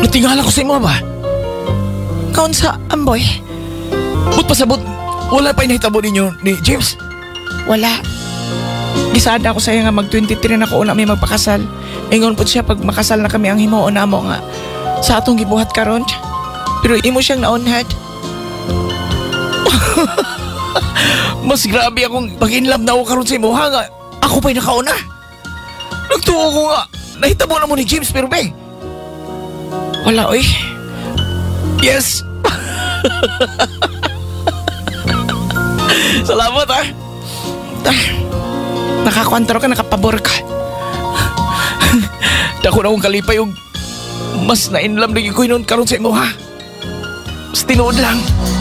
Natingala ko sa imo ba? Kaon sa amboy? But pasabot, wala pa inahitabo ninyo ni James. Wala. Gisada ako sa'yo nga mag-23 na ako una may magpakasal. Ingon po siya pag makasal na kami ang himuon na mo nga sa atong gibuhat karon. Pero imo siyang naunhad. Mas grabe akong pag-inlove na ako karon sa imo ha nga. Ako pa'y nakauna. Nagtuo ko nga. Nahitabo na mo ni James pero be. Wala oy. Yes! Salamat ha. Nakakwantro ka, nakapabor ka. Dako na akong kalipay yung mas na-inlove na ko yun karon sa imo ha. Mas tinuod lang.